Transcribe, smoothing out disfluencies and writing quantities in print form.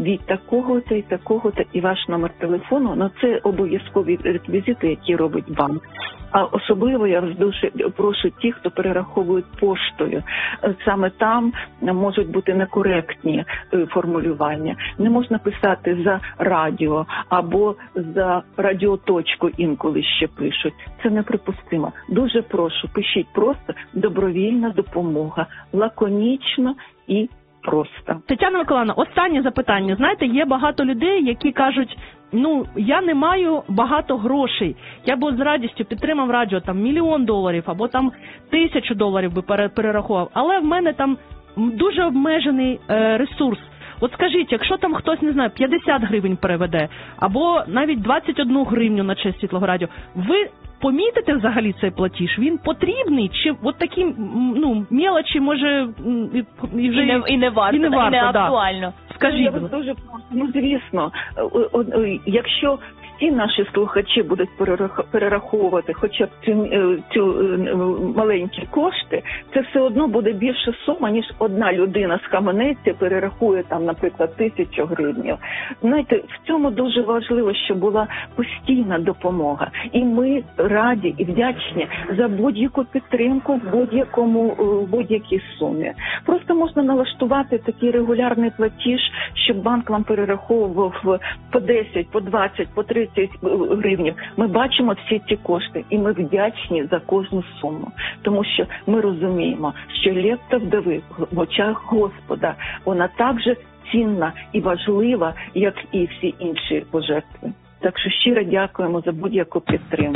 від такого-то і такого-то і ваш номер телефону, ну це обов'язкові реквізити, які робить банк. А особливо я вас дуже прошу ті, хто перераховують поштою. Саме там можуть бути некоректні формулювання. Не можна писати за радіо або за радіоточку інколи ще пишуть. Це неприпустимо. Дуже прошу, пишіть просто «добровільна допомога», лаконічно і просто. Тетяна Миколаївна, останнє запитання. Знаєте, є багато людей, які кажуть, ну, я не маю багато грошей, я б з радістю підтримав радіо, там, $1 мільйон або там $1000 би перерахував, але в мене там дуже обмежений ресурс. От скажіть, якщо там хтось, не знаю, 50 гривень переведе, або навіть 21 гривню на честь Світлого радіо, ви помітите взагалі цей платіж? Він потрібний? Чи от такі, ну, мелочі, може, і не варто, і не актуально? Скажіть. Я вас дуже прошу, ну, звісно, якщо всі наші слухачі будуть перераховувати хоча б цю маленькі кошти, це все одно буде більша сума, ніж одна людина з Кам'янця перерахує там, наприклад, 1000 гривень. Знаєте, в цьому дуже важливо, щоб була постійна допомога. І ми раді і вдячні за будь-яку підтримку в будь-якій сумі. Просто можна налаштувати такий регулярний платіж, щоб банк вам перераховував по 10, по 20, по 30 гривень. Ми бачимо всі ці кошти і ми вдячні за кожну суму. Тому що ми розуміємо, що лепта вдови в очах Господа, вона так же цінна і важлива, як і всі інші пожертви. Так що щиро дякуємо за будь-яку підтримку.